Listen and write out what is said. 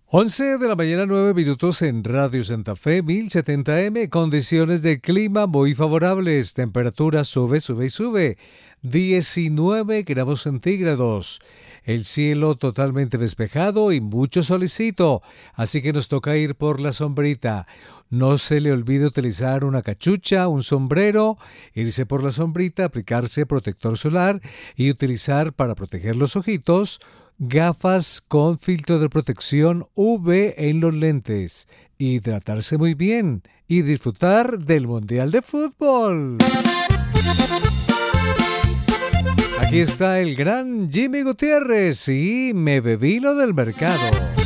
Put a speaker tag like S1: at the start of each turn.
S1: 11 de la mañana, 9 minutos en Radio Santa Fe, 1070M, condiciones de clima muy favorables, temperatura sube, sube y sube, 19 grados centígrados, el cielo totalmente despejado y mucho solecito, así que nos toca ir por la sombrita. No se le olvide utilizar una cachucha, un sombrero, irse por la sombrita, aplicarse protector solar y utilizar para proteger los ojitos gafas con filtro de protección UV en los lentes, hidratarse muy bien y disfrutar del Mundial de Fútbol. Aquí está el gran Jimmy Gutiérrez y me bebí lo del mercado.